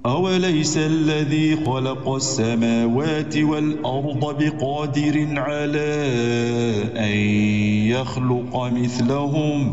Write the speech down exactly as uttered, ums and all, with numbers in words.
أوليس الذي خلق السماوات والأرض بقادر على أن يخلق مثلهم